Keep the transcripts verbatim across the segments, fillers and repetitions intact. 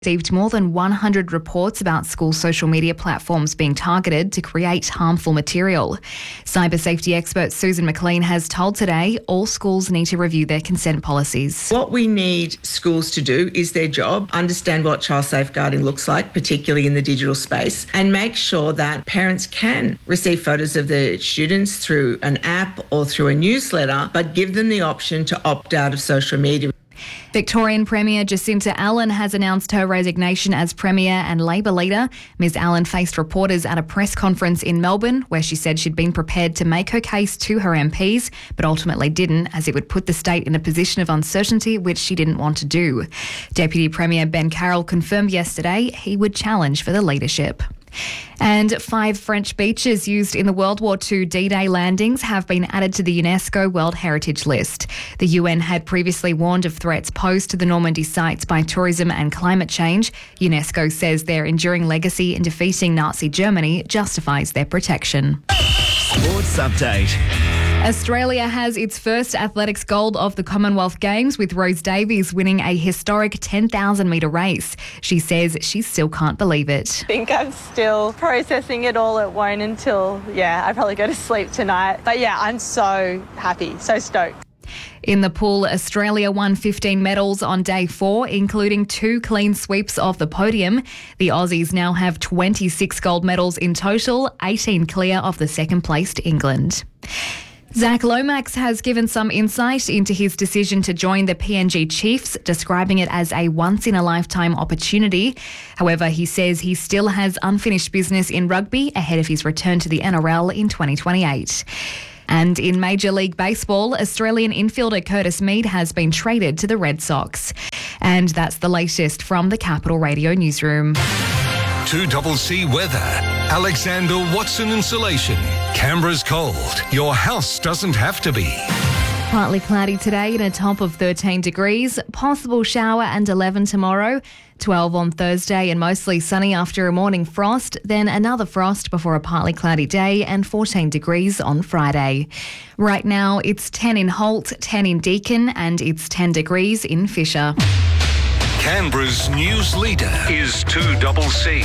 Received more than one hundred reports about school social media platforms being targeted to create harmful material. Cyber safety expert Susan McLean has told Today all schools need to review their consent policies. What we need schools to do is their job, understand what child safeguarding looks like, particularly in the digital space, and make sure that parents can receive photos of their students through an app or through a newsletter, but give them the option to opt out of social media. Victorian Premier Jacinta Allen has announced her resignation as Premier and Labor leader. Ms Allen faced reporters at a press conference in Melbourne where she said she'd been prepared to make her case to her M Ps, but ultimately didn't, as it would put the state in a position of uncertainty which she didn't want to do. Deputy Premier Ben Carroll confirmed yesterday he would challenge for the leadership. And five French beaches used in the World War Two D-Day landings have been added to the UNESCO World Heritage List. The U N had previously warned of threats posed to the Normandy sites by tourism and climate change. UNESCO says their enduring legacy in defeating Nazi Germany justifies their protection. Sports Update. Australia has its first athletics gold of the Commonwealth Games, with Rose Davies winning a historic ten thousand metre race. She says she still can't believe it. I think I'm still processing it all. It won't until, yeah, I probably go to sleep tonight. But yeah, I'm so happy, so stoked. In the pool, Australia won fifteen medals on day four, including two clean sweeps off the podium. The Aussies now have twenty-six gold medals in total, eighteen clear of the second-placed England. Zach Lomax has given some insight into his decision to join the P N G Chiefs, describing it as a once-in-a-lifetime opportunity. However, he says he still has unfinished business in rugby ahead of his return to the N R L in twenty twenty-eight. And in Major League Baseball, Australian infielder Curtis Mead has been traded to the Red Sox. And that's the latest from the Capital Radio newsroom. two C weather. Alexander Watson Insulation. Canberra's cold. Your house doesn't have to be. Partly cloudy today and a top of thirteen degrees. Possible shower and eleven tomorrow. twelve on Thursday and mostly sunny after a morning frost. Then another frost before a partly cloudy day and fourteen degrees on Friday. Right now it's ten in Holt, ten in Deakin and it's ten degrees in Fisher. Canberra's news leader is two C.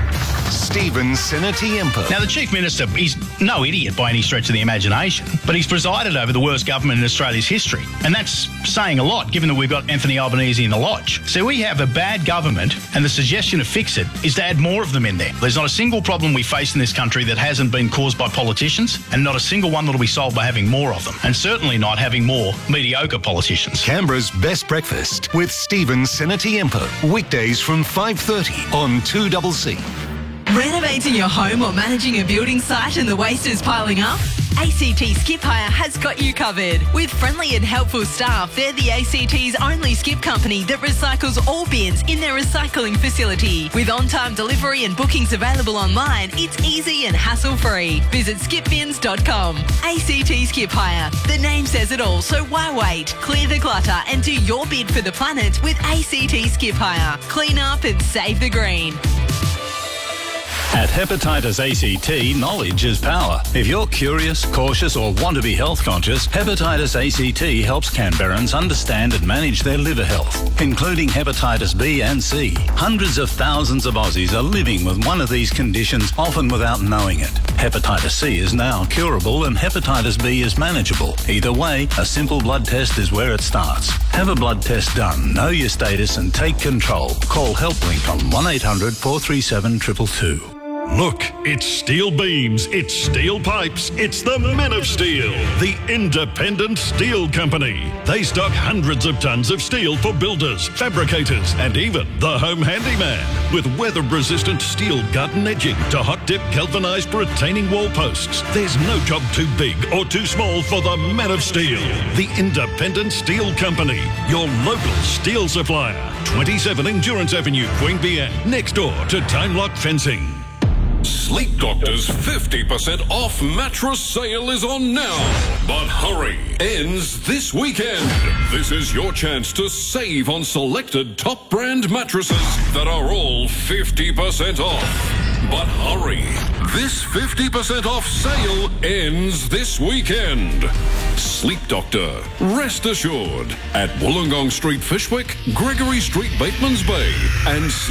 Stephen Sinatiempo. Now, the Chief Minister is no idiot by any stretch of the imagination, but he's presided over the worst government in Australia's history. And that's saying a lot, given that we've got Anthony Albanese in the lodge. So we have a bad government, and the suggestion to fix it is to add more of them in there. There's not a single problem we face in this country that hasn't been caused by politicians, and not a single one that'll be solved by having more of them, and certainly not having more mediocre politicians. Canberra's Best Breakfast with Stephen Sinatiempo. Weekdays from five thirty on two C. Renovating your home or managing a building site and the waste is piling up? A C T Skip Hire has got you covered. With friendly and helpful staff, they're the A C T's only skip company that recycles all bins in their recycling facility. With on-time delivery and bookings available online, it's easy and hassle-free. Visit skip bins dot com. A C T Skip Hire. The name says it all, so why wait? Clear the clutter and do your bid for the planet with A C T Skip Hire. Clean up and save the green. At Hepatitis A C T, knowledge is power. If you're curious, cautious or want to be health conscious, Hepatitis A C T helps Canberrans understand and manage their liver health, including hepatitis B and C. Hundreds of thousands of Aussies are living with one of these conditions, often without knowing it. Hepatitis C is now curable and hepatitis B is manageable. Either way, a simple blood test is where it starts. Have a blood test done, know your status and take control. Call HelpLink on one eight hundred four three seven two two two. Look, it's steel beams, it's steel pipes, it's the Men of Steel, the independent steel company. They stock hundreds of tons of steel for builders, fabricators, and even the home handyman. With weather-resistant steel gut and edging to hot-dip galvanised retaining wall posts, there's no job too big or too small for the Men of Steel, the independent steel company, your local steel supplier. twenty-seven Endurance Avenue, Queanbeyan, next door to Time Lock Fencing. Sleep Doctor's fifty percent off mattress sale is on now. But hurry, ends this weekend. This is your chance to save on selected top brand mattresses that are all fifty percent off. But hurry, this fifty percent off sale ends this weekend. Sleep Doctor, rest assured, at Wollongong Street, Fishwick, Gregory Street, Batemans Bay, and